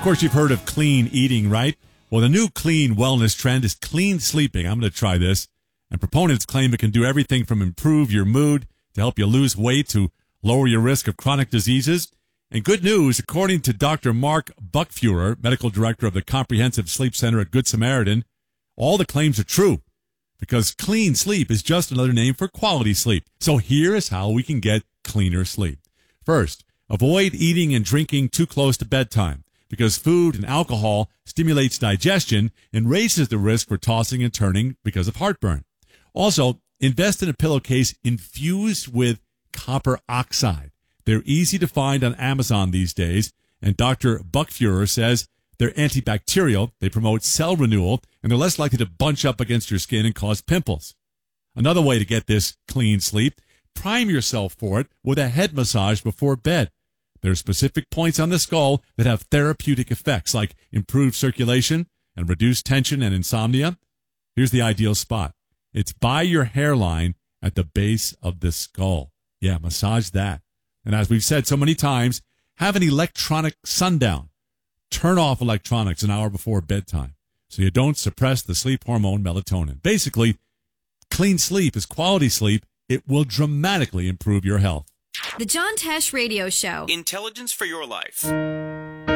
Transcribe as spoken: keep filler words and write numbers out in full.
course, you've heard of clean eating, right? Well, the new clean wellness trend is clean sleeping. I'm going to try this. And proponents claim it can do everything from improve your mood to help you lose weight to lower your risk of chronic diseases. And good news, according to Doctor Mark Buckfuhrer, medical director of the Comprehensive Sleep Center at Good Samaritan, all the claims are true because clean sleep is just another name for quality sleep. So here is how we can get cleaner sleep. First, avoid eating and drinking too close to bedtime because food and alcohol stimulates digestion and raises the risk for tossing and turning because of heartburn. Also, invest in a pillowcase infused with copper oxide. They're easy to find on Amazon these days, and Doctor Buckfuhrer says they're antibacterial, they promote cell renewal, and they're less likely to bunch up against your skin and cause pimples. Another way to get this clean sleep, prime yourself for it with a head massage before bed. There are specific points on the skull that have therapeutic effects like improved circulation and reduced tension and insomnia. Here's the ideal spot. It's by your hairline at the base of the skull. Yeah, massage that. And as we've said so many times, have an electronic sundown. Turn off electronics an hour before bedtime so you don't suppress the sleep hormone melatonin. Basically, clean sleep is quality sleep. It will dramatically improve your health. The John Tesh Radio Show. Intelligence for your life.